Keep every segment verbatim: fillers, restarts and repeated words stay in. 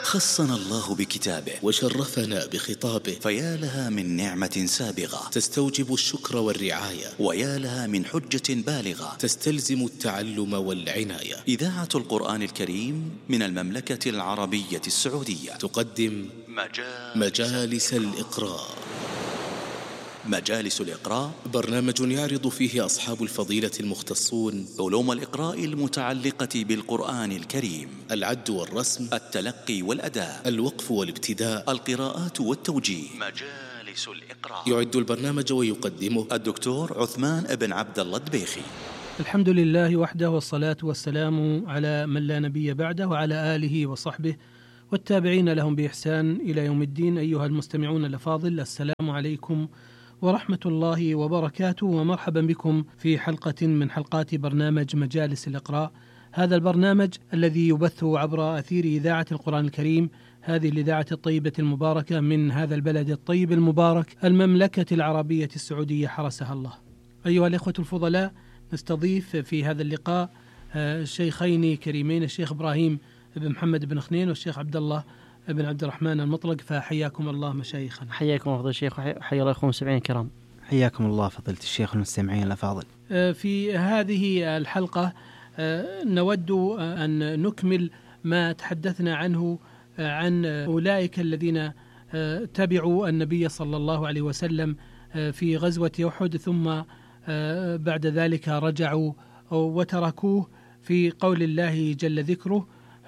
خصنا الله بكتابه وشرفنا بخطابه، فيا لها من نعمة سابغة تستوجب الشكر والرعاية، ويا لها من حجة بالغة تستلزم التعلم والعناية. إذاعة القرآن الكريم من المملكة العربية السعودية تقدم مجالس, مجالس الإقراء. مجالس الإقراء برنامج يعرض فيه أصحاب الفضيلة المختصون علوم الإقراء المتعلقة بالقرآن الكريم: العد والرسم، التلقي والأداء، الوقف والابتداء، القراءات والتوجيه. مجالس الإقراء يعد البرنامج ويقدمه الدكتور عثمان بن عبد الله الدبيخي. الحمد لله وحده، والصلاة والسلام على من لا نبي بعده، وعلى آله وصحبه والتابعين لهم بإحسان إلى يوم الدين. أيها المستمعون الأفاضل، السلام عليكم ورحمة الله وبركاته، ومرحبا بكم في حلقة من حلقات برنامج مجالس الإقراء. هذا البرنامج الذي يبث عبر أثير إذاعة القرآن الكريم، هذه الإذاعة الطيبة المباركة من هذا البلد الطيب المبارك، المملكة العربية السعودية حرسها الله. أيها الإخوة الفضلاء، نستضيف في هذا اللقاء الشيخين كريمين، الشيخ إبراهيم بن محمد بن خنين والشيخ عبد الله بن عبد الرحمن المطلق، فحياكم الله مشايخنا. حياكم فضيلة الشيخ، وحيا الله أخوة المستمعين الكرام. حياكم الله فضيلة الشيخ والمستمعين الأفاضل. في هذه الحلقة نود أن نكمل ما تحدثنا عنه عن أولئك الذين تبعوا النبي صلى الله عليه وسلم في غزوة أحد، ثم بعد ذلك رجعوا وتركوه في قول الله جل ذكره: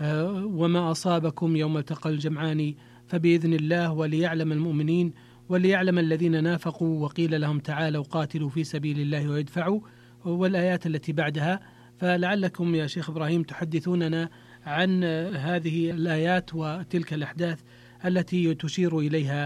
وما أصابكم يوم التقى الجمعان فبإذن الله وليعلم المؤمنين وليعلم الذين نافقوا وقيل لهم تعالوا قاتلوا في سبيل الله ويدفعوا، والآيات التي بعدها. فلعلكم يا شيخ إبراهيم تحدثوننا عن هذه الآيات وتلك الأحداث التي تشير إليها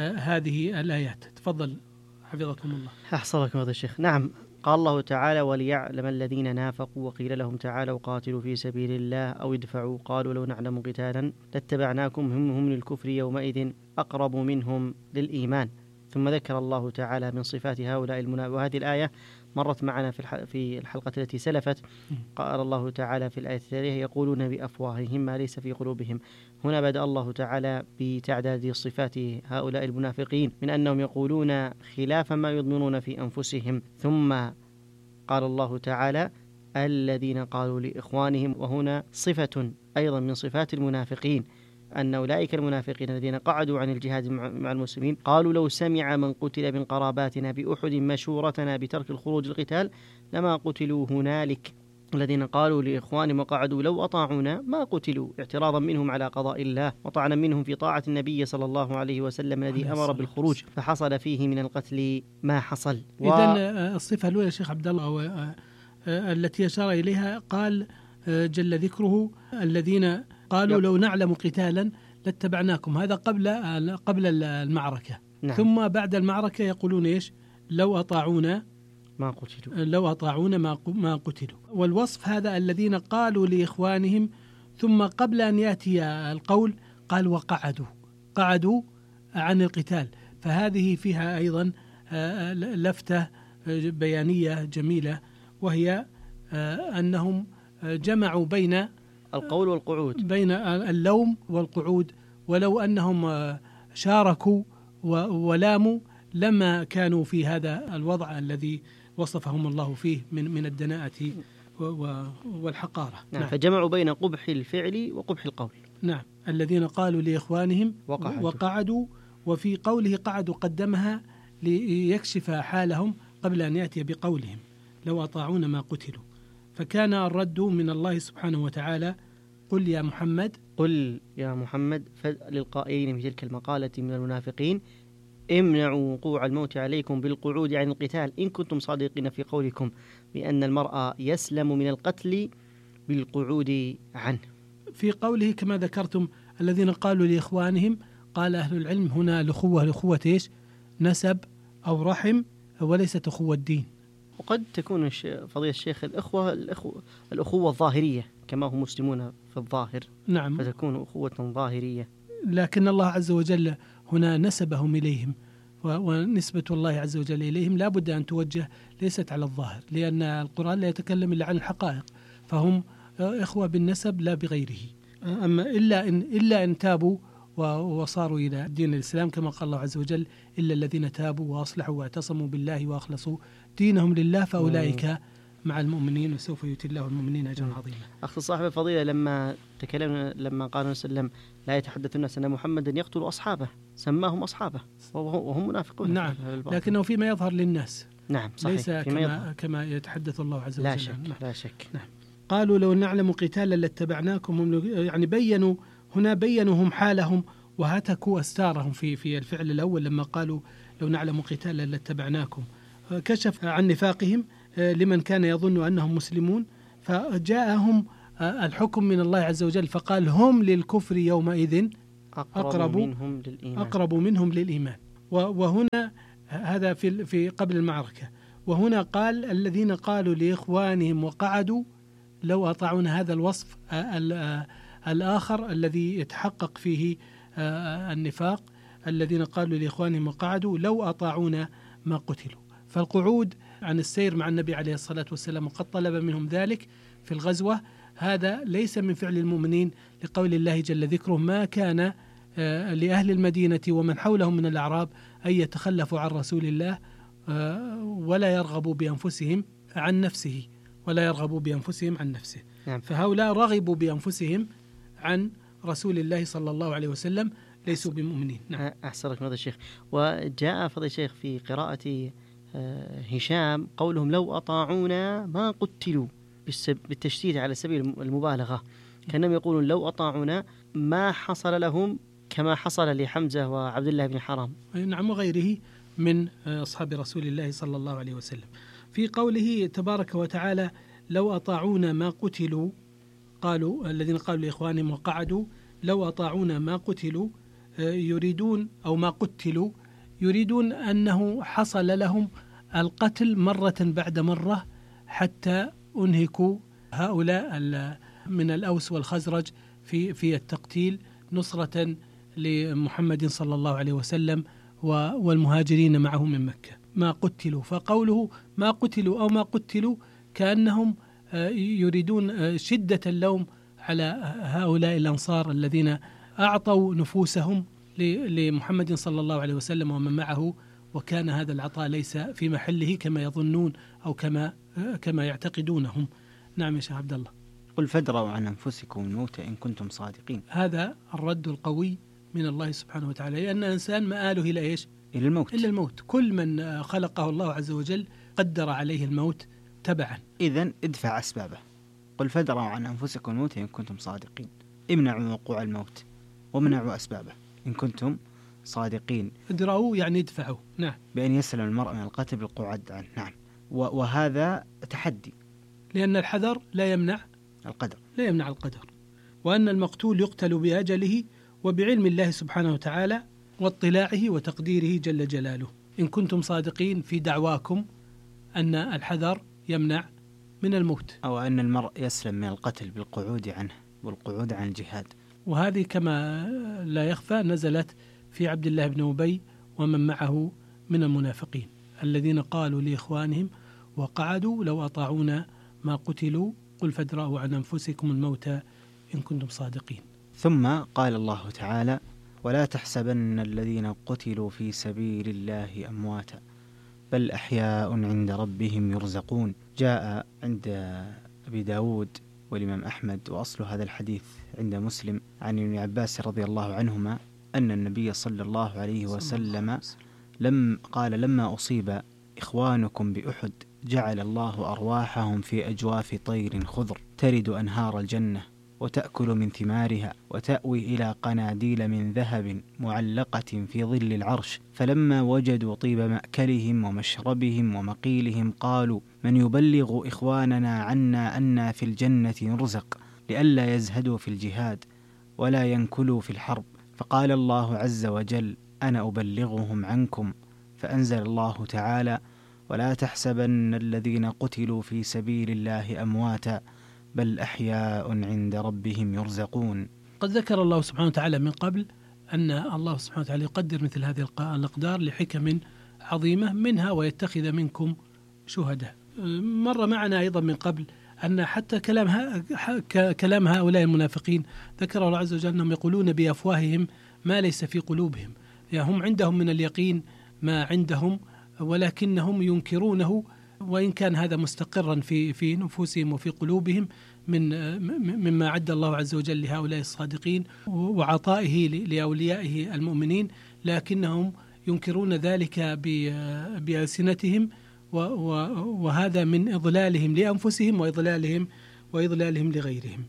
هذه الآيات. تفضل حفظكم الله. أحسنكم هذا الشيخ. نعم، قال الله تعالى: وليعلم الذين نافقوا وقيل لهم تعالوا قاتلوا في سبيل الله أو ادفعوا قالوا لو نعلم قتالا لاتبعناكم هم هم للكفر يومئذ أقرب منهم للإيمان. ثم ذكر الله تعالى من صفات هؤلاء المنافقين، وهذه الآية مرت معنا في في الحلقة التي سلفت. قال الله تعالى في الآية التالية: يقولون بأفواههم ما ليس في قلوبهم. هنا بدأ الله تعالى بتعداد صفات هؤلاء المنافقين من أنهم يقولون خلاف ما يضمنون في أنفسهم. ثم قال الله تعالى: الذين قالوا لإخوانهم، وهنا صفة أيضا من صفات المنافقين، أن أولئك المنافقين الذين قعدوا عن الجهاد مع المسلمين قالوا لو سمع من قتل من قراباتنا بأحد مشورتنا بترك الخروج القتال لما قتلوا هنالك. الذين قالوا لإخوانهم وقعدوا لو أطاعونا ما قتلوا، اعتراضا منهم على قضاء الله وطعنا منهم في طاعة النبي صلى الله عليه وسلم الذي أمر بالخروج فحصل فيه من القتل ما حصل. و... إذن الصفة الأولى شيخ عبد الله التي أشار إليها قال جل ذكره: الذين قالوا لو نعلم قتالا لاتبعناكم. هذا قبل قبل المعركة. نعم. ثم بعد المعركة يقولون إيش؟ لو أطاعونا ما قتلوا لو أطاعونا ما ما قتلوا. والوصف هذا الذين قالوا لإخوانهم، ثم قبل أن يأتي القول قال وقعدوا قعدوا عن القتال. فهذه فيها أيضا لفتة بيانية جميلة، وهي أنهم جمعوا بين القول والقعود، بين اللوم والقعود. ولو أنهم شاركوا ولاموا لما كانوا في هذا الوضع الذي وصفهم الله فيه من من الدناءة والحقارة. نعم. نعم. فجمعوا بين قبح الفعل وقبح القول. نعم. الذين قالوا لإخوانهم وقعدوا, وقعدوا وفي قوله قعدوا قدمها ليكشف حالهم قبل أن يأتي بقولهم لو أطاعونا ما قتلوا. فكان الرد من الله سبحانه وتعالى: قل يا محمد قل يا محمد للقائلين في تلك المقالة من المنافقين: امنعوا وقوع الموت عليكم بالقعود عن القتال إن كنتم صادقين في قولكم بأن المرأة يسلم من القتل بالقعود عنه. في قوله كما ذكرتم الذين قالوا لإخوانهم، قال أهل العلم هنا الأخوة الأخوة إيش؟ نسب أو رحم، وليست أخوة الدين. وقد تكون فضيلة الشيخ الأخوة الأخوة, الأخوة الظاهرية كما هم مسلمون في الظاهر. نعم. فتكون أخوة ظاهرية، لكن الله عز وجل هنا نسبهم إليهم، ونسبة الله عز وجل إليهم لا بد أن توجه ليست على الظاهر، لأن القرآن لا يتكلم إلا عن الحقائق، فهم إخوة بالنسب لا بغيره. أما إلا إن إلا إن تابوا وصاروا إلى دين الإسلام كما قال الله عز وجل إلا الذين تابوا وأصلحوا واعتصموا بالله وأخلصوا دينهم لله فأولئك مع المؤمنين وسوف يؤتي الله المؤمنين أجرا عظيما. أخذ صاحب الفضيلة لما تكلمنا لما قال صلى الله عليه وسلم لا يتحدث الناس أن محمدا يقتل أصحابه سماهم أصحابه وهم منافقون. نعم لكنه فيما يظهر للناس. نعم صحيح. ليس كما, كما يتحدث الله عز وجل. لا شك نعم. لا شك. نعم. قالوا لو نعلم قتالا لاتبعناكم، يعني بينوا هنا بينوا هم حالهم وهتكوا أستارهم في في الفعل الأول لما قالوا لو نعلم قتالا لاتبعناكم، كشف عن نفاقهم لمن كان يظن أنهم مسلمون، فجاءهم الحكم من الله عز وجل فقال هم للكفر يومئذ أقرب منهم للإيمان, أقرب منهم للإيمان. وهنا هذا في في قبل المعركة، وهنا قال الذين قالوا لإخوانهم وقعدوا لو أطاعون، هذا الوصف الآخر الذي يتحقق فيه النفاق، الذين قالوا لإخوانهم وقعدوا لو أطاعونا ما قتلوا. فالقعود عن السير مع النبي عليه الصلاة والسلام وقد طلب منهم ذلك في الغزوة هذا ليس من فعل المؤمنين، لقول الله جل ذكره ما كان لأهل المدينة ومن حولهم من الأعراب أن يتخلفوا عن رسول الله ولا يرغبوا بأنفسهم عن نفسه ولا يرغبوا بأنفسهم عن نفسه. نعم. فهؤلاء رغبوا بأنفسهم عن رسول الله صلى الله عليه وسلم ليسوا بمؤمنين. نعم. أحسنك فضيلة الشيخ. وجاء فضيلة الشيخ في قراءة هشام قولهم لو أطاعونا ما قتلوا بالتشديد على سبيل المبالغة، كأنهم يقولون لو أطاعونا ما حصل لهم كما حصل لحمزة وعبد الله بن حرام. نعم وغيره من أصحاب رسول الله صلى الله عليه وسلم. في قوله تبارك وتعالى لو أطاعونا ما قتلوا، قالوا الذين قالوا لإخوانهم وقعدوا لو أطاعونا ما قتلوا، يريدون أو ما قتلوا يريدون أنه حصل لهم القتل مرة بعد مرة حتى أنهكوا هؤلاء من الأوس والخزرج في في التقتيل نصرة لمحمد صلى الله عليه وسلم والمهاجرين معه من مكة. ما قتلوا، فقوله ما قتلوا أو ما قتلوا كأنهم يريدون شدة اللوم على هؤلاء الأنصار الذين أعطوا نفوسهم لمحمد صلى الله عليه وسلم ومن معه، وكان هذا العطاء ليس في محله كما يظنون أو كما كما يعتقدونهم. نعم يا شيخ عبد الله. قل فادروا عن أنفسكم الموت إن كنتم صادقين. هذا الرد القوي من الله سبحانه وتعالى، لأن الإنسان مآله إلى إيش؟ إلى الموت. إلى الموت. كل من خلقه الله عز وجل قدر عليه الموت تبعا. إذن ادفع أسبابه. قل فادروا عن أنفسكم الموت إن كنتم صادقين. امنعوا وقوع الموت ومنعوا أسبابه إن كنتم صادقين. ادرأوا يعني ادفعوا. نعم. بأن يسلم المرء من القتل بالقعود عنه. نعم. وهذا تحدي، لأن الحذر لا يمنع القدر لا يمنع القدر، وأن المقتول يقتل بأجله وبعلم الله سبحانه وتعالى واطلاعه وتقديره جل جلاله. إن كنتم صادقين في دعواكم أن الحذر يمنع من الموت، أو أن المرء يسلم من القتل بالقعود عنه والقعود عن الجهاد. وهذه كما لا يخفى نزلت في عبد الله بن أبي ومن معه من المنافقين الذين قالوا لإخوانهم وقعدوا لو أطاعونا ما قتلوا قل فادرأوا عن أنفسكم الموت إن كنتم صادقين. ثم قال الله تعالى ولا تحسبن الذين قتلوا في سبيل الله أمواتا بل أحياء عند ربهم يرزقون. جاء عند أبي داود والإمام أحمد وأصل هذا الحديث عند مسلم عن ابن عباس رضي الله عنهما أن النبي صلى الله عليه وسلم لم قال لما أصيب إخوانكم بأحد جعل الله أرواحهم في أجواف طير خضر ترد أنهار الجنة وتأكل من ثمارها وتأوي إلى قناديل من ذهب معلقة في ظل العرش، فلما وجدوا طيب مأكلهم ومشربهم ومقيلهم قالوا من يبلغ إخواننا عنا أنا في الجنة نرزق لئلا يزهدوا في الجهاد ولا ينكلوا في الحرب. فقال الله عز وجل أنا أبلغهم عنكم، فأنزل الله تعالى ولا تحسبن الذين قتلوا في سبيل الله أمواتا بل أحياء عند ربهم يرزقون. قد ذكر الله سبحانه وتعالى من قبل أن الله سبحانه وتعالى يقدر مثل هذه الأقدار لحكم عظيمة، منها ويتخذ منكم شهداء. مر معنا أيضا من قبل أن حتى كلام كلام هؤلاء المنافقين ذكر الله عز وجل أنهم يقولون بأفواههم ما ليس في قلوبهم، يعني هم عندهم من اليقين ما عندهم ولكنهم ينكرونه، وإن كان هذا مستقرا في في نفوسهم وفي قلوبهم من مما عد الله عز وجل لهؤلاء الصادقين وعطائه لأوليائه المؤمنين، لكنهم ينكرون ذلك بألسنتهم، وهذا من إضلالهم لأنفسهم وإضلالهم وإضلالهم لغيرهم.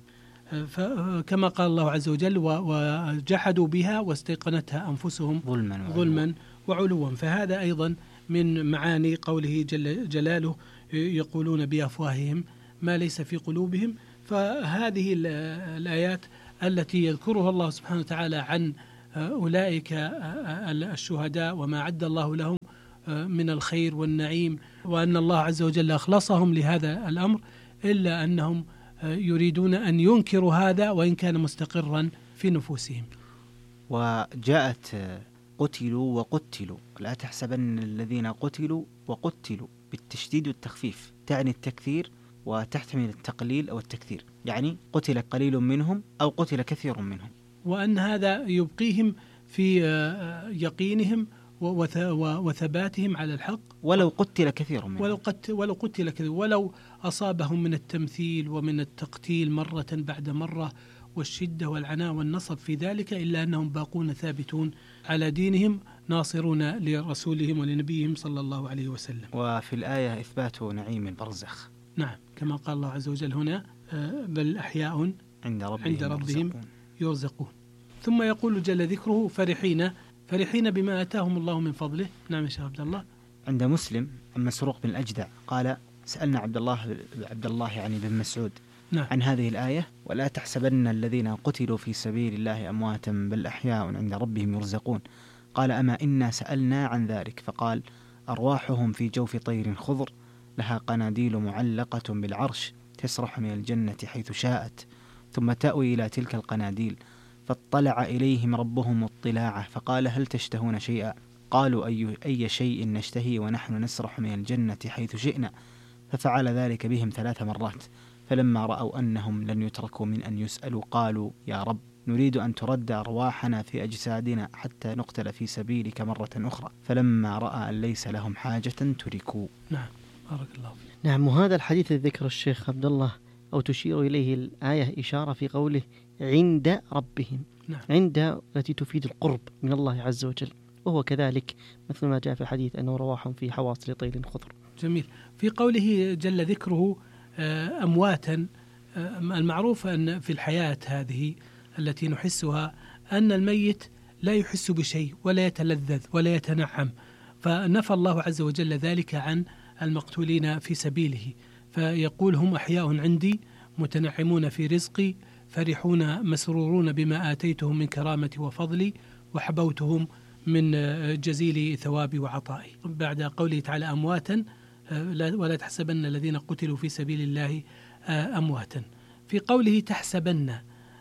كما قال الله عز وجل وجحدوا بها واستيقنتها أنفسهم ظلما ظلما وعلوا. فهذا أيضا من معاني قوله جل جلاله يقولون بأفواههم ما ليس في قلوبهم. فهذه الآيات التي يذكرها الله سبحانه وتعالى عن أولئك الشهداء وما عد الله لهم من الخير والنعيم، وأن الله عز وجل أخلصهم لهذا الأمر، إلا أنهم يريدون أن ينكروا هذا وإن كان مستقرا في نفوسهم. وجاءت قتلوا وقتلوا، لا تحسبن الذين قتلوا وقتلوا بالتشديد والتخفيف، تعني التكثير وتحتمل التقليل أو التكثير، يعني قتل قليل منهم أو قتل كثير منهم، وأن هذا يبقيهم في يقينهم وثباتهم على الحق ولو قتل كثير منهم، ولو قتل, ولو قتل كثير ولو أصابهم من التمثيل ومن التقتيل مرة بعد مرة والشدة والعناء والنصب في ذلك، إلا أنهم باقون ثابتون على دينهم ناصرون لرسولهم ولنبيهم صلى الله عليه وسلم. وفي الآية إثبات نعيم البرزخ، نعم، كما قال الله عز وجل هنا بل أحياء عند ربهم, عند ربهم يرزقون. يرزقون. ثم يقول جل ذكره فرحين فرحين بما آتاهم الله من فضله. نعم يا شيخ عبد الله. عند مسلم عن مسروق بن الأجدع قال سألنا عبد الله عبد الله يعني بن مسعود نعم. عن هذه الآية ولا تحسبن الذين قتلوا في سبيل الله أمواتا بل أحياء عند ربهم يرزقون، قال أما إنا سألنا عن ذلك، فقال أرواحهم في جوف طير خضر لها قناديل معلقة بالعرش تسرح من الجنة حيث شاءت ثم تأوي إلى تلك القناديل، فاطلع إليهم ربهم اطلاعه فقال هل تشتهون شيئا؟ قالوا أي, أي شيء نشتهي ونحن نسرح من الجنة حيث شئنا، ففعل ذلك بهم ثلاث مرات، فلما رأوا أنهم لن يتركوا من أن يسألوا قالوا يا رب نريد أن ترد أرواحنا في أجسادنا حتى نقتل في سبيلك مرة أخرى، فلما رأى أن ليس لهم حاجة تركوا. نعم بارك الله فيك. نعم، وهذا الحديث ذكر الشيخ عبد الله أو تشير إليه الآية إشارة في قوله عند ربهم. نعم. عند التي تفيد القرب من الله عز وجل، وهو كذلك مثل ما جاء في الحديث أنه رواحهم في حواصل طير خضر. جميل. في قوله جل ذكره أمواتا، المعروف أن في الحياة هذه التي نحسها أن الميت لا يحس بشيء ولا يتلذذ ولا يتنعم، فنفى الله عز وجل ذلك عن المقتولين في سبيله، فيقول هم أحياء عندي متنعمون في رزقي فرحون مسرورون بما آتيتهم من كرامتي وفضلي وحبوتهم من جزيل ثوابي وعطائي. بعد قوله تعالى أمواتا ولا تحسبن الذين قتلوا في سبيل الله أمواتا. في قوله تحسبن،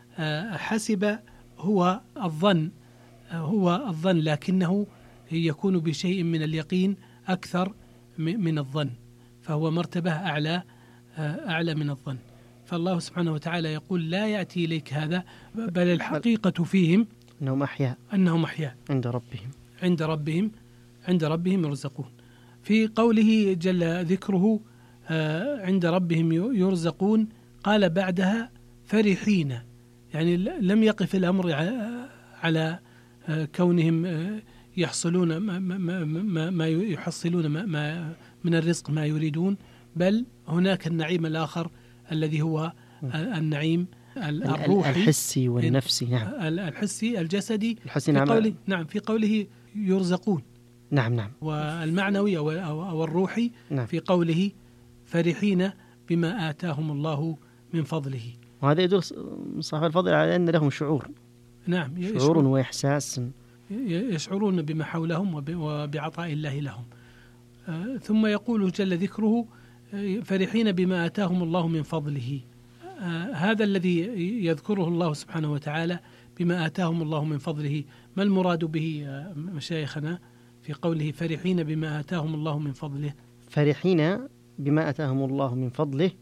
حسب هو الظن هو الظن لكنه يكون بشيء من اليقين أكثر من الظن، فهو مرتبة أعلى أعلى من الظن. فالله سبحانه وتعالى يقول لا يأتي إليك هذا، بل الحقيقة فيهم أنهم أحياء أنهم أحياء عند ربهم عند ربهم عند ربهم يرزقون. في قوله جل ذكره عند ربهم يرزقون قال بعدها فرحين، يعني لم يقف الأمر على كونهم يحصلون ما, ما, ما, ما يحصلون ما, ما من الرزق ما يريدون، بل هناك النعيم الآخر الذي هو النعيم الروحي الحسي والنفسي. نعم، الحسي الجسدي. الحسي في نعم. قوله نعم في قوله يرزقون. نعم نعم. والمعنوي أو, أو الروحي. نعم. في قوله فرحين بما آتاهم الله من فضله، وهذا يدل صاحب الفضل على أن لهم شعور. نعم، شعور وإحساس، يشعرون بما حولهم وبعطاء الله لهم. ثم يقول جل ذكره فرحين بما آتاهم الله من فضله. هذا الذي يذكره الله سبحانه وتعالى بما آتاهم الله من فضله، ما المراد به مشايخنا في قوله فرحين بما آتاهم الله من فضله؟ فرحين بما آتاهم الله من فضله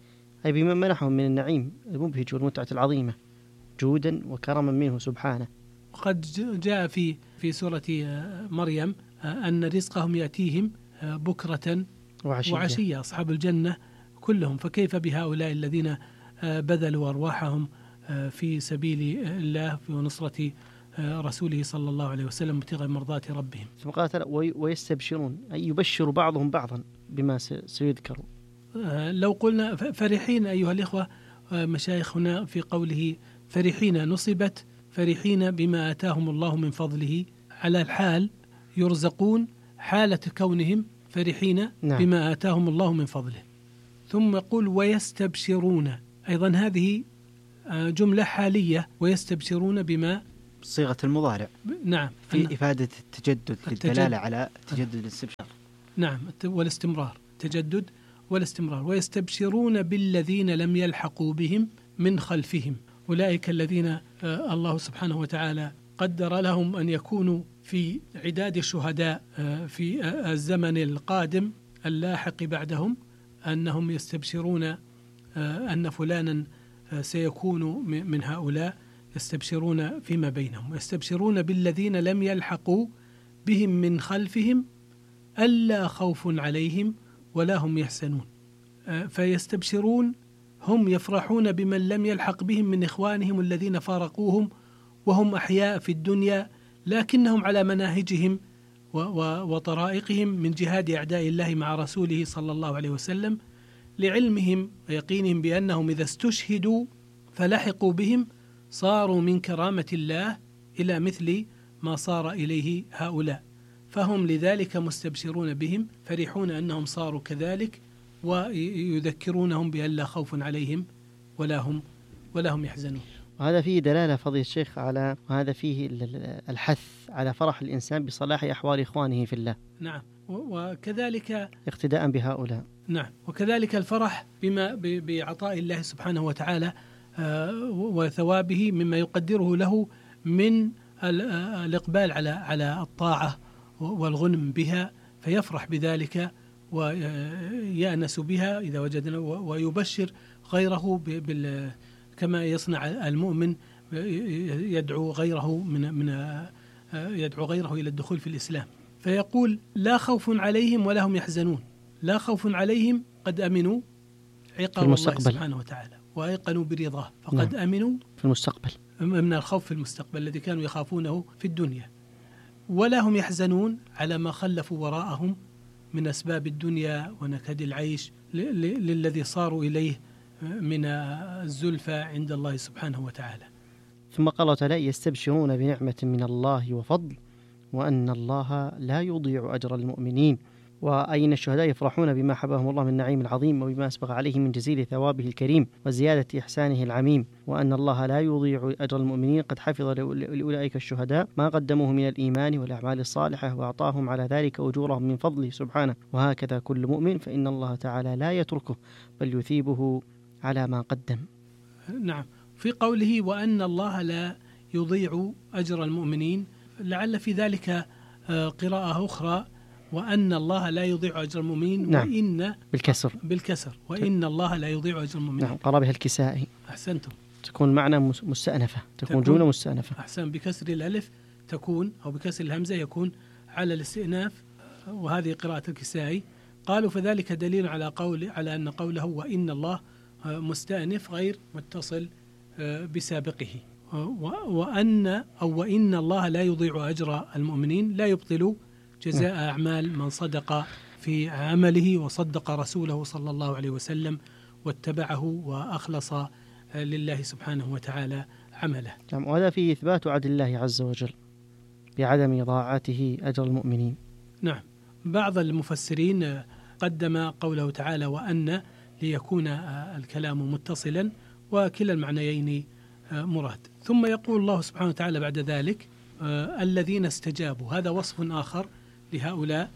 أي بما منحهم من النعيم المبهج والمتعة العظيمة جودا وكرما منه سبحانه. وقد جاء في في سورة مريم أن رزقهم يأتيهم بكرة وعشية, وعشية أصحاب الجنة كلهم، فكيف بهؤلاء الذين بذلوا أرواحهم في سبيل الله ونصرة رسوله صلى الله عليه وسلم ابتغاء مرضات ربهم. ثم قال ويستبشرون أي يبشر بعضهم بعضا بما سيذكر. لو قلنا فرحين أيها الإخوة مشايخنا في قوله فرحين نصبت فرحين بما آتاهم الله من فضله على الحال يرزقون حالة كونهم فرحين نعم. بما آتاهم الله من فضله. ثم يقول ويستبشرون، أيضا هذه جملة حالية، ويستبشرون بما صيغة المضارع نعم في إفادة التجدد للدلالة على تجدد الاستبشار. نعم والاستمرار، تجدد والاستمرار. ويستبشرون بالذين لم يلحقوا بهم من خلفهم، أولئك الذين الله سبحانه وتعالى قدر لهم أن يكونوا في عداد الشهداء في الزمن القادم اللاحق بعدهم، أنهم يستبشرون أن فلانا سيكون من هؤلاء، يستبشرون فيما بينهم. يستبشرون بالذين لم يلحقوا بهم من خلفهم ألا خوف عليهم ولا هم يحزنون. فيستبشرون هم يفرحون بمن لم يلحق بهم من إخوانهم الذين فارقوهم وهم أحياء في الدنيا، لكنهم على مناهجهم وطرائقهم من جهاد أعداء الله مع رسوله صلى الله عليه وسلم، لعلمهم ويقينهم بأنهم إذا استشهدوا فلحقوا بهم صاروا من كرامة الله إلى مثل ما صار إليه هؤلاء، فهم لذلك مستبشرون بهم فرحون أنهم صاروا كذلك، ويذكرونهم بأن لا خوف عليهم ولا هم ولا هم يحزنون. وهذا فيه دلالة فضيلة الشيخ على، وهذا فيه الحث على فرح الإنسان بصلاح أحوال إخوانه في الله. نعم، وكذلك اقتداء بهؤلاء. نعم، وكذلك الفرح بما بعطاء الله سبحانه وتعالى وثوابه مما يقدره له من الإقبال على على الطاعة والغنم بها، فيفرح بذلك ويأنس بها إذا وجدنا، ويبشر غيره بال كما يصنع المؤمن، يدعو غيره من من يدعو غيره إلى الدخول في الإسلام. فيقول لا خوف عليهم ولا هم يحزنون. لا خوف عليهم قد أمنوا عقاب الله سبحانه وتعالى وأيقنوا برضاه، فقد نعم. أمنوا في المستقبل من الخوف في المستقبل الذي كانوا يخافونه في الدنيا، ولا هم يحزنون على ما خلفوا وراءهم من أسباب الدنيا ونكد العيش للذي صاروا إليه من الزلفى عند الله سبحانه وتعالى. ثم قال تعالى يستبشرون بنعمة من الله وفضل وأن الله لا يضيع أجر المؤمنين. وأين الشهداء يفرحون بما حبهم الله من نعيم العظيم وبما أسبغ عليه من جزيل ثوابه الكريم وزيادة إحسانه العميم، وأن الله لا يضيع أجر المؤمنين قد حفظ لأولئك الشهداء ما قدموه من الإيمان والأعمال الصالحة وأعطاهم على ذلك أجورهم من فضله سبحانه. وهكذا كل مؤمن فإن الله تعالى لا يتركه بل يثيبه على ما قدم. نعم، في قوله وأن الله لا يضيع أجر المؤمنين لعل في ذلك قراءة أخرى وأن الله لا يضيع أجر المؤمنين. نعم. وإن بالكسر بالكسر وإن الله لا يضيع أجر المؤمنين. نعم، قرأ بها الكسائي. أحسنتم. تكون معنى مستأنفة، تكون, تكون جملة مستأنفة. أحسن، بكسر الألف تكون أو بكسر الهمزة يكون على الاستئناف، وهذه قراءة الكسائي. قالوا فذلك دليل على قول على أن قوله وإن الله مستأنف غير متصل بسابقه. وأن أو وإن الله لا يضيع أجر المؤمنين لا يبطل جزاء أعمال من صدق في عمله وصدق رسوله صلى الله عليه وسلم واتبعه وأخلص لله سبحانه وتعالى عمله. نعم، وهذا فيه إثبات عدل الله عز وجل بعدم إضاعته أجر المؤمنين. نعم، بعض المفسرين قدم قوله تعالى وأن ليكون الكلام متصلا، وكلا المعنيين مراد. ثم يقول الله سبحانه وتعالى بعد ذلك الذين استجابوا، هذا وصف آخر لهؤلاء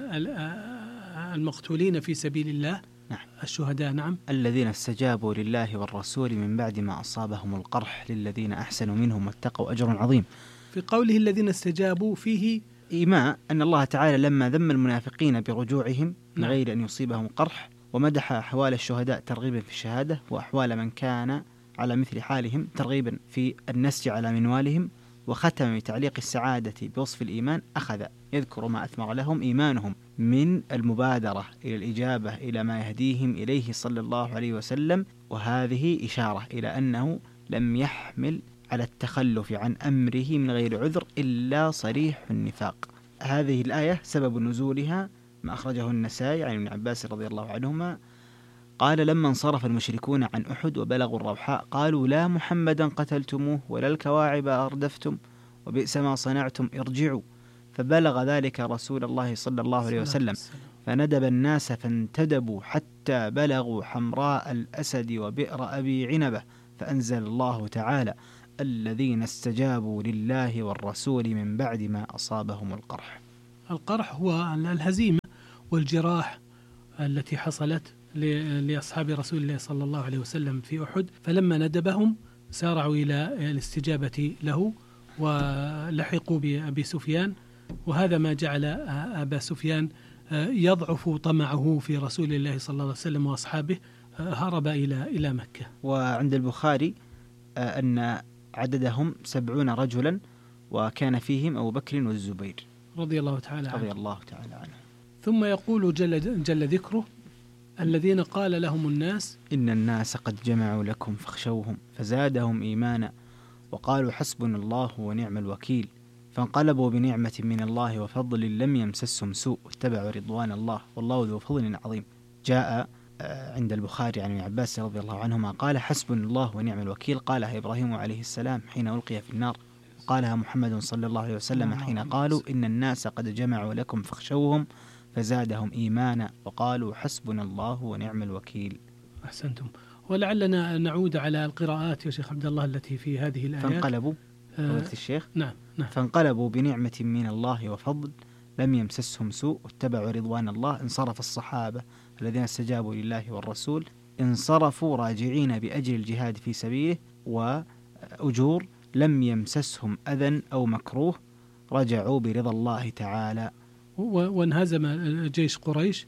المقتولين في سبيل الله. نعم. الشهداء. نعم، الذين استجابوا لله والرسول من بعد ما أصابهم القرح للذين أحسنوا منهم واتقوا أجر عظيم. في قوله الذين استجابوا فيه إيماء أن الله تعالى لما ذم المنافقين برجوعهم من غير أن يصيبهم قرح ومدح أحوال الشهداء ترغيبا في الشهادة، وأحوال من كان على مثل حالهم ترغيبا في النسج على منوالهم، وختم بتعليق السعادة بوصف الإيمان. أخذ يذكر ما أثمر لهم إيمانهم من المبادرة إلى الإجابة إلى ما يهديهم إليه صلى الله عليه وسلم، وهذه إشارة إلى أنه لم يحمل على التخلف عن أمره من غير عذر إلا صريح النفاق. هذه الآية سبب نزولها ما أخرجه النسائي عن ابن عباس رضي الله عنهما قال: لما انصرف المشركون عن أحد وبلغوا الروحاء قالوا: لا محمدا قتلتموه ولا الكواعب أردفتم وبئس ما صنعتم ارجعوا. فبلغ ذلك رسول الله صلى الله عليه وسلم فندب الناس فانتدبوا حتى بلغوا حمراء الأسد وبئر أبي عنبة، فأنزل الله تعالى: الذين استجابوا لله والرسول من بعد ما أصابهم القرح. القرح هو الهزيمة والجراح التي حصلت لأصحاب رسول الله صلى الله عليه وسلم في أحد، فلما ندبهم سارعوا إلى الاستجابة له ولحقوا بأبي سفيان، وهذا ما جعل أبا سفيان يضعف طمعه في رسول الله صلى الله عليه وسلم وأصحابه، هرب إلى إلى مكة. وعند البخاري أن عددهم سبعون رجلا، وكان فيهم أبو بكر والزبير رضي الله تعالى عنه. رضي الله تعالى عنه. ثم يقول جل, جل ذكره: الذين قال لهم الناس إن الناس قد جمعوا لكم فاخشوهم فزادهم إيمانا وقالوا حسبنا الله ونعم الوكيل، فانقلبوا بنعمة من الله وفضل لم يمسسهم سوء واتبعوا رضوان الله والله ذو فضل عظيم. جاء عند البخاري عن ابن عباس رضي الله عنهما قال: حسبنا الله ونعم الوكيل قالها إبراهيم عليه السلام حين ألقي في النار، قالها محمد صلى الله عليه وسلم حين قالوا إن الناس قد جمعوا لكم فاخشوهم فزادهم إيمانا وقالوا حسبنا الله ونعم الوكيل. أحسنتم. ولعلنا نعود على القراءات يا شيخ عبد الله التي في هذه الآيات. فانقلبوا آه الشيخ نعم نعم فانقلبوا بنعمة من الله وفضل لم يمسسهم سوء واتبعوا رضوان الله. انصرف الصحابة الذين استجابوا لله والرسول، انصرفوا راجعين بأجر الجهاد في سبيله وأجور، لم يمسسهم أذى أو مكروه، رجعوا برضا الله تعالى. وانهزم جيش قريش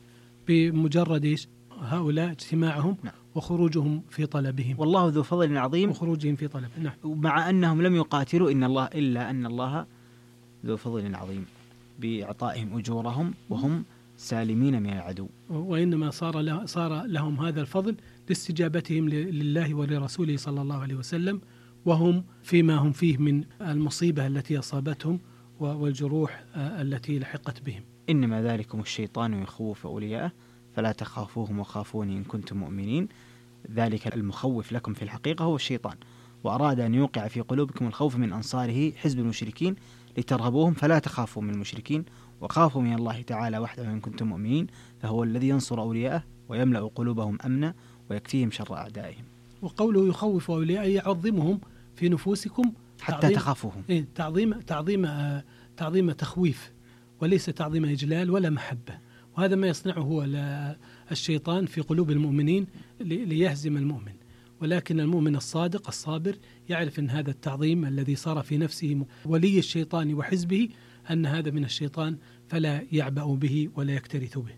بمجرد هؤلاء اجتماعهم نعم. وخروجهم في طلبهم، والله ذو فضل عظيم، وخروجهم في طلبهم نعم. مع أنهم لم يقاتلوا إن الله إلا أن الله ذو فضل عظيم بإعطائهم أجورهم وهم سالمين من العدو، وإنما صار له صار لهم هذا الفضل لاستجابتهم لله ولرسوله صلى الله عليه وسلم، وهم فيما هم فيه من المصيبة التي أصابتهم والجروح التي لحقت بهم. إنما ذلكم الشيطان يخوف أولياءه فلا تخافوهم وخافوني إن كنتم مؤمنين. ذلك المخوف لكم في الحقيقة هو الشيطان، وأراد أن يوقع في قلوبكم الخوف من أنصاره حزب المشركين لترهبوهم فلا تخافوا من المشركين وخافوا من الله تعالى وحده إن كنتم مؤمنين، فهو الذي ينصر أولياءه ويملأ قلوبهم أمنا ويكفيهم شر أعدائهم. وقوله يخوف أولياءه يعظمهم في نفوسكم حتى تعظيم تخافوهم. إيه تعظيم تعظيم آه تعظيم تخويف، وليس تعظيم إجلال ولا محبة. وهذا ما يصنعه هو الشيطان في قلوب المؤمنين ليهزم المؤمن، ولكن المؤمن الصادق الصابر يعرف أن هذا التعظيم الذي صار في نفسه ولي الشيطان وحزبه أن هذا من الشيطان، فلا يعبأ به ولا يكترث به.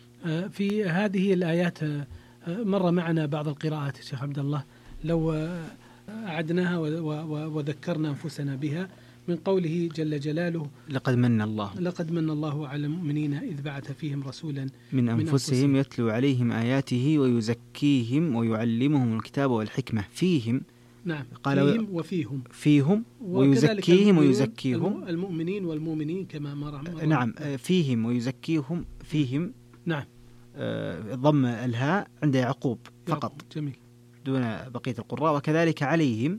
في هذه الآيات مر معنا بعض القراءات يا شيخ عبد الله، لو أعدناها وذكرنا أنفسنا بها، من قوله جل جلاله: لقد من الله لقد من الله على المؤمنين إذ بعث فيهم رسولا من أنفسهم, من أنفسهم يتلو عليهم آياته ويزكيهم ويعلمهم الكتاب والحكمة. فيهم نعم قال فيهم وفيهم فيهم ويزكيهم ويزكيهم المؤمنين والمؤمنين كما مر نعم فيهم ويزكيهم فيهم نعم آه ضم الهاء عند يعقوب فقط جميل دون بقية القراء، وكذلك عليهم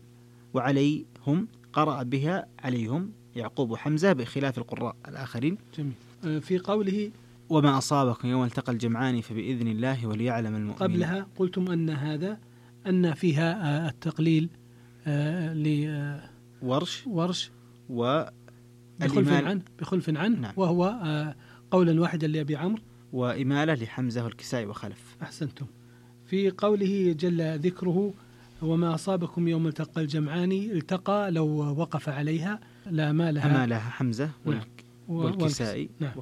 وعليهم قرأ بها عليهم يعقوب وحمزة بخلاف القراء الآخرين. جميل. آه في قوله وما أصابكم يوم التقى الجمعان فبإذن الله وليعلم المؤمنين. قبلها قلتم أن هذا أن فيها التقليل لورش ورش وبخلف عنه بخلف عنه نعم. وهو قولا واحدا لأبي عمرو، وإمالة لحمزة والكسائي وخلف. أحسنتم. في قوله جل ذكره وما أصابكم يوم التقى الجمعان، التقى لو وقف عليها لا مالها أمالها حمزة والك... والكسائي نعم. وخلف.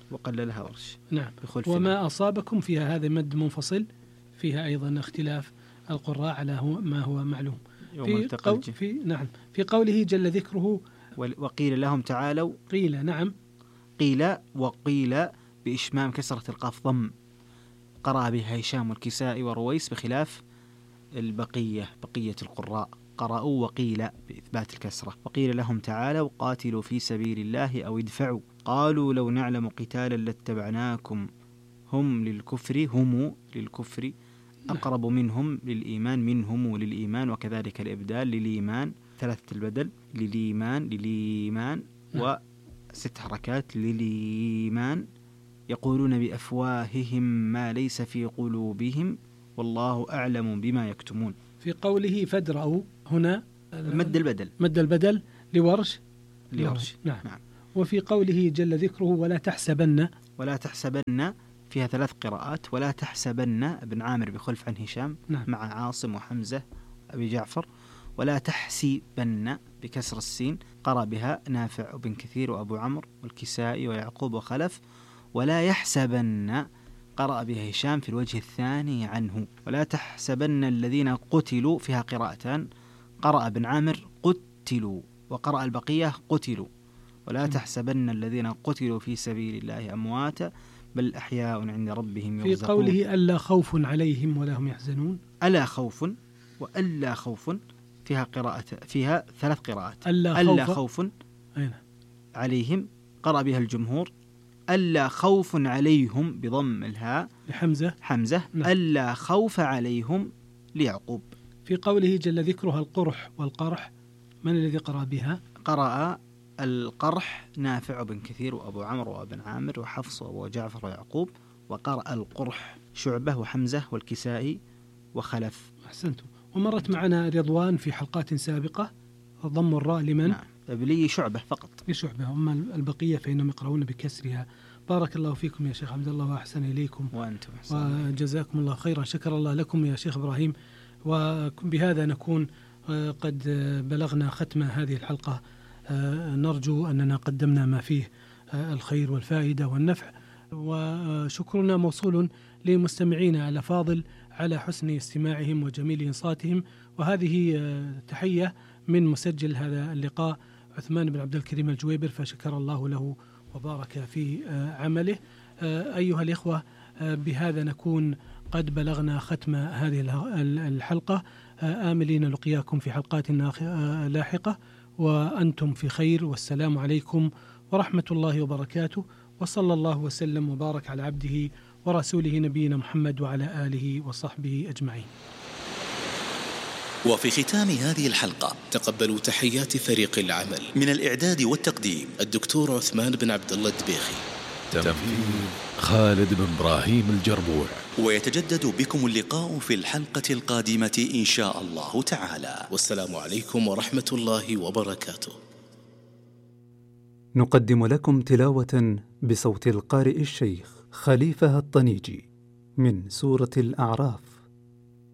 وقللها ورش. نعم. بخلف وما أصابكم فيها هذا مد منفصل، فيها أيضا اختلاف القراء على هو ما هو معلوم. في, قو في نعم في قوله جل ذكره وقيل لهم تعالوا. قيل نعم قيل وقيل بإشمام كسرة القاف ضم، قرأ بها هشام والكسائي ورويس بخلاف البقية بقية القراء قرأوا وقيل بإثبات الكسرة. وقيل لهم تعالوا قاتلوا في سبيل الله أو ادفعوا قالوا لو نعلم قتالا لاتبعناكم هم للكفر هم للكفر أقرب منهم للإيمان منهم للإيمان، وكذلك الإبدال للإيمان ثلاثة البدل للإيمان للإيمان وست حركات للإيمان. يقولون بأفواههم ما ليس في قلوبهم والله أعلم بما يكتمون. في قوله فادرأوا هنا مد البدل مد البدل لورش لورش نعم. نعم. وفي قوله جل ذكره ولا تحسبن ولا تحسبن فيها ثلاث قراءات. ولا تحسبن ابن عامر بخلف عن هشام نعم. مع عاصم وحمزة أبي جعفر. ولا تحسبن بكسر السين قرأ بها نافع وبن كثير وأبو عمرو والكسائي ويعقوب وخلف. ولا يحسبن قرأ بها هشام في الوجه الثاني عنه. ولا تحسبن الذين قتلوا فيها قراءتان، قرأ بن عامر قتلوا وقرأ البقية قتلوا. ولا تحسبن الذين قتلوا في سبيل الله أمواتا بل أحياء عند ربهم يرزقون. في قوله ألا خوف عليهم ولا هم يحزنون ألا خوف وألا خوف فيها قراءة فيها ثلاث قراءات. ألا, ألا خوف, خوف عليهم قرأ بها الجمهور. ألا خوف عليهم بضم الهاء لحمزة حمزة نعم. ألا خوف عليهم ليعقوب. في قوله جل ذكرها القرح والقرح من الذي قرأ بها؟ قرأ القرح نافع بن كثير وأبو عمرو وابن عامر وحفص وأبو جعفر ويعقوب. وقرأ القرح شعبة وحمزة والكسائي وخلف. أحسنتم. ومرت معنا رضوان في حلقات سابقة ضم الراء لمن؟ نعم. لي شعبة فقط لشعبة، أما البقية فإنهم يقرؤون بكسرها. بارك الله فيكم يا شيخ عبد الله وأحسن إليكم وأنتم وجزاكم الله خيرا. شكر الله لكم يا شيخ إبراهيم. وبهذا نكون قد بلغنا ختم هذه الحلقة. نرجو أننا قدمنا ما فيه الخير والفائدة والنفع، وشكرنا موصول لمستمعينا الأفاضل على حسن استماعهم وجميل إنصاتهم. وهذه تحية من مسجل هذا اللقاء عثمان بن عبد الكريم الجويبر، فشكر الله له وبارك في عمله. أيها الإخوة، بهذا نكون قد بلغنا ختم هذه الحلقة، آملين لقياكم في حلقات لاحقة وأنتم في خير، والسلام عليكم ورحمة الله وبركاته، وصلى الله وسلم وبارك على عبده ورسوله نبينا محمد وعلى آله وصحبه أجمعين. وفي ختام هذه الحلقة تقبلوا تحيات فريق العمل من الإعداد والتقديم الدكتور عثمان بن عبد الله الدبيخي، تنفيذ خالد بن إبراهيم الجربوع. ويتجدد بكم اللقاء في الحلقة القادمة إن شاء الله تعالى. والسلام عليكم ورحمة الله وبركاته. نقدم لكم تلاوة بصوت القارئ الشيخ خليفة الطنيجي من سورة الأعراف.